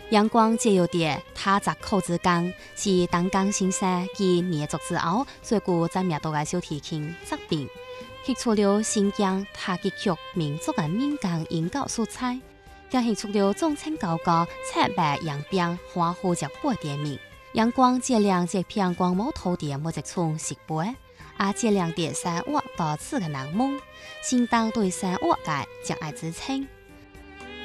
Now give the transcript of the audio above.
阳光借由碟他杂口之工，是东江先生继捏作之后最具知名度的小提琴作品，吸出了新疆塔吉曲民族的民间音乐素材，更吸出了众称高歌赤白洋边花火节杯店名。阳光借亮这片光芒土地的每一寸石碑，也借亮第生活到此的人们，心当对生活界热爱之情。